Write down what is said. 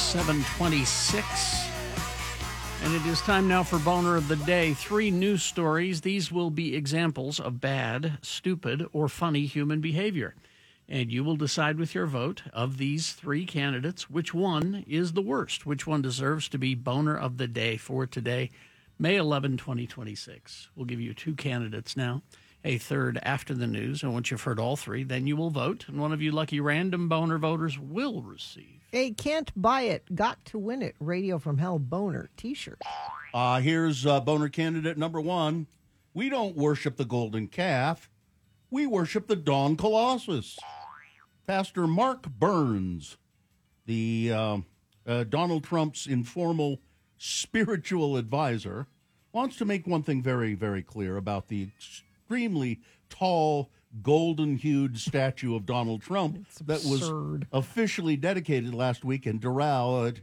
7:26. And it is time now for Boner of the Day. 3 news stories. These will be examples of bad, stupid, or funny human behavior. And you will decide with your vote of these 3 candidates which one is the worst, which one deserves to be Boner of the Day for today, May 11, 2026. We'll give you 2 candidates now, a third after the news. And once you've heard all 3, then you will vote. And one of you lucky random Boner voters will receive a Can't Buy It, Got to Win It Radio from Hell Boner t-shirt. Here's Boner candidate number 1. We don't worship the golden calf. We worship the Dawn Colossus. Pastor Mark Burns, the Donald Trump's informal spiritual advisor, wants to make one thing very, very clear about the extremely tall, golden-hued statue of Donald Trump that was officially dedicated last week in Doral